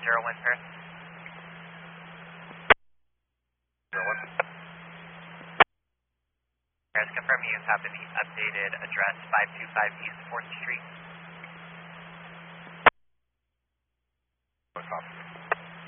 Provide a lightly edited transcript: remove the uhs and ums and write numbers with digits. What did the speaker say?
1 Paris. 01. Paris, confirm you have the updated address 525 East 4th Street. No problem.